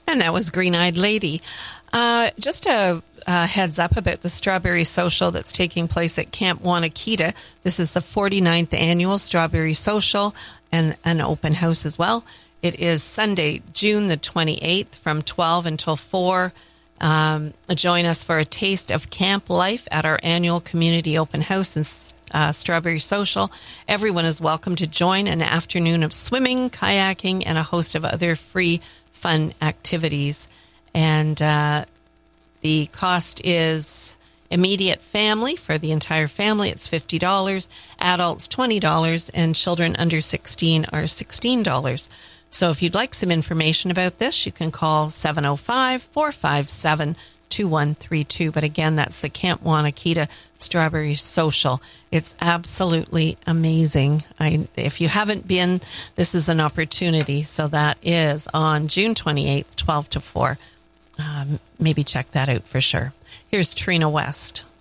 And that was Green Eyed Lady. Just a heads up about the Strawberry Social that's taking place at Camp Wanakita. This is the 49th annual Strawberry Social and an open house as well. It is Sunday, June the 28th from 12 until 4. Join us for a taste of camp life at our annual community open house and Strawberry Social. Everyone is welcome to join an afternoon of swimming, kayaking, and a host of other free fun activities. And the cost is immediate family. For the entire family, it's $50, adults $20, and children under 16 are $16. So if you'd like some information about this, you can call 705-457-2132. But again, that's the Camp Wanakita Strawberry Social. It's absolutely amazing. If you haven't been, this is an opportunity. So that is on June 28th, 12 to 4. Maybe check that out for sure. Here's Trina West.